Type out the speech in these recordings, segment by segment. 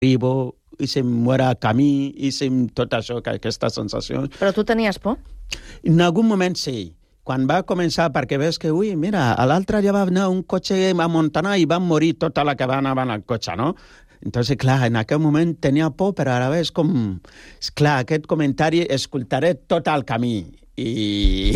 arribo, i si em muera a camí, i si tot això, aquestes sensacions. Però tu tenies por? En algun moment sí. Quan va començar, perquè veus que, mira, a l'altre ja va anar un cotxe a Montana i van morir tota la que va anar al cotxe, no? Entonces, clar, en aquell moment tenia por, però ara ves com... Clar, aquest comentari escoltaré tot el camí i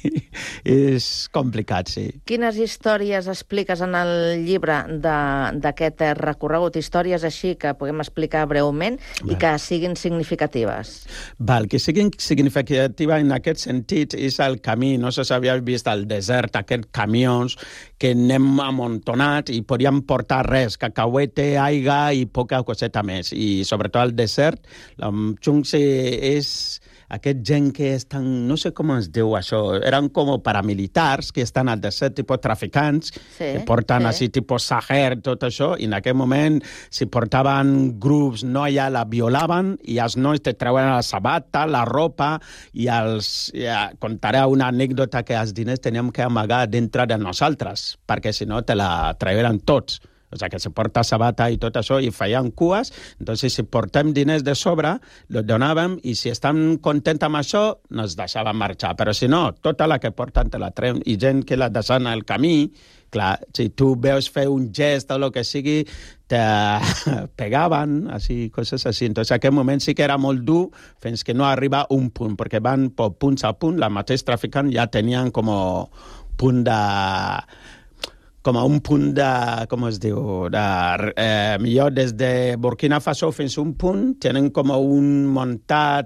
és complicat, sí. Quines històries expliques en el llibre d'aquest recorregut? Històries així que puguem explicar breument i que siguin significatives. Val, que siguin significatives en aquest sentit és el camí. No sé si havies vist al desert aquests camions que anem amuntonats i podíem portar res, cacauete, aigua i poca coseta més. I sobretot al desert, la Chungse és aquest gent que estan, no sé com es diu això, eren com paramilitars que estan al desert, tipus traficants, que porten així, tipus Sahel, tot això, i en aquell moment, si portaven grups, noia, la violaven, i els nois te treuen la sabata, la ropa, i contaré una anècdota que els diners teníem que amagar dintre de nosaltres, perquè si no te la tragueren tots. O sigui, que se porta sabata i tot això, i feien cues, entonces si portem diners de sobre, los donàvem, i si estan contents amb això, nos deixaven marxar. Però si no, tota la que porten te la treuen, i gent que la deixen al camí, clar, si tu veus fer un gest o el que sigui, te pegaven, així, coses així. Entonces, en aquell moment sí que era molt dur, fins que no arriba un punt, perquè van per punts a punt, la mateix traficant ja tenien com punt de... com a un punt de, com es diu, millor des de Burkina Faso fins a un punt, tenen com un muntat,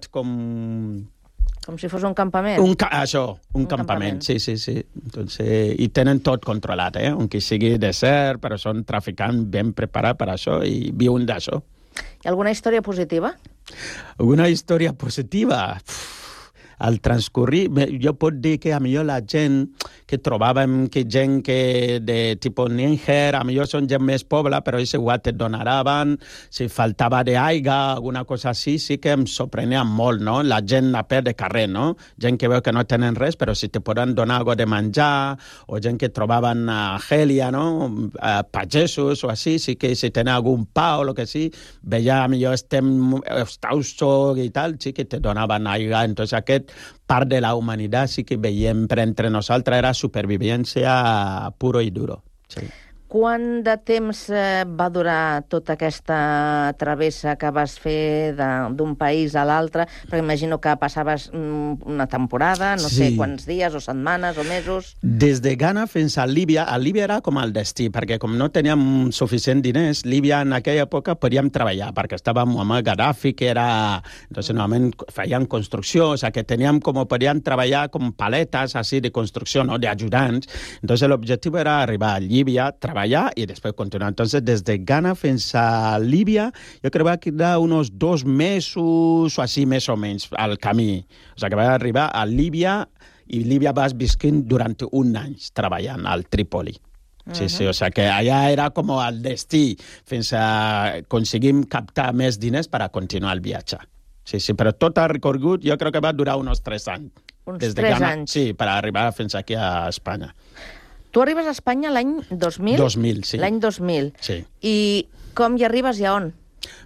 com si fos un campament? Un campament, sí. Entonces, i tenen tot controlat, aunque sigui desert, però són traficants ben preparats per això i viuen d'això. I alguna història positiva? Alguna història positiva? Al transcorrir, jo puc dir que a millor la gent que trobàvem, que gent que de tipus Níger, a millor són gent més pobla, però és igual, te donaven, si faltava d'aigua, alguna cosa així, sí que em sorprenia molt, no? La gent a peu de carrer, no? Gent que veu que no tenen res, però si te poden donar alguna de menjar, o gent que trobaven a Argèlia, no? Pagesos o així, sí que si tenen algun pa o el que sí, veia a millor estem exhaustos i tal, sí que te donaven aigua. Entonces aquest part de la humanitat sí que veiem per entre nosaltres era supervivència puro i duro. Sí. Quant de temps va durar tota aquesta travessa que vas fer d'un país a l'altre? Perquè imagino que passaves una temporada, no sé quants dies o setmanes o mesos. Des de Ghana fins a Líbia era com el destí, perquè com no teníem suficient diners, Líbia en aquella època podíem treballar, perquè estàvem amb Gaddafi, que era... Entonces, normalment feien construcció, o sigui, que teníem podíem treballar com paletes, així, de construcció, no?, d'ajudants. Entonces, l'objectiu era arribar a Líbia, treballar y después continuar. Entonces, desde Ghana fins a Líbia, jo crec que va quedar unos 2 mesos o així, més o menys, al camí. O sigui, que va arribar a Líbia i Líbia vas visquint durant un any treballant al Trípoli. Sí, o sigui, que allà era com el destí fins a aconseguim captar més diners per a continuar el viatge. Sí, però tot el recorregut jo crec que va durar uns 3 anys. Uns 3 anys? Sí, per arribar fins aquí a Espanya. Tu arribes a Espanya l'any 2000? 2000, sí. L'any 2000. Sí. I com hi arribes i a on?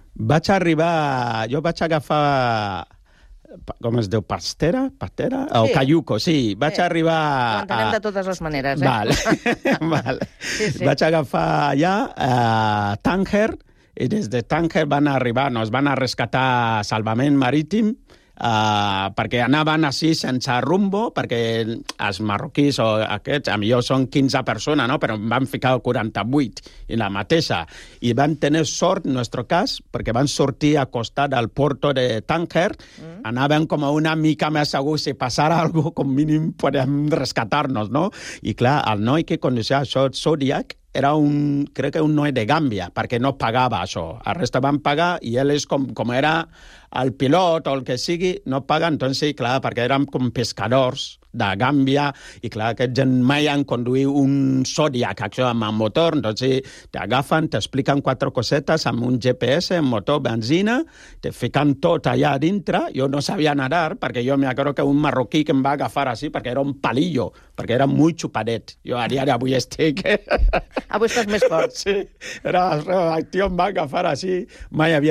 Jo vaig agafar, com es diu, Pastera? O Cayuco, sí. Vaig arribar... Ho entenem de totes les maneres, Val. Sí. Vaig agafar allà Tànger, i des de Tànger nos van a rescatar Salvament Marítim, perquè anaven així sense rumbo, perquè els marroquís o aquests, a millor són 15 persones, no? Però van ficar 48 en la mateixa. I van tenir sort, en el nostre cas, perquè van sortir a costat del porto de Tànger, anaven com una mica més segur, si passara alguna cosa, com mínim podem rescatar-nos, no? I clar, el noi que conduïa això, Zodiac, era crec que un noi de Gàmbia, perquè no pagava això. El resta van pagar i ell és com era el pilot o el que sigui, no paga. Entonces, clar, perquè eren com pescadors, de Gàmbia, i clar, aquests gent mai han conduït un Zodiac, això amb el motor, entonces t'agafen, t'expliquen 4 cosetes amb un GPS, un motor, benzina, te fican tot allà dintre. Jo no sabia nadar, perquè jo me acuerdo que un marroquí que em va agafar així, perquè era un palillo, perquè era muy chupadet. Jo a dia d'avui estic... Avui estàs més fort. Sí, el tio em va agafar així, mai havia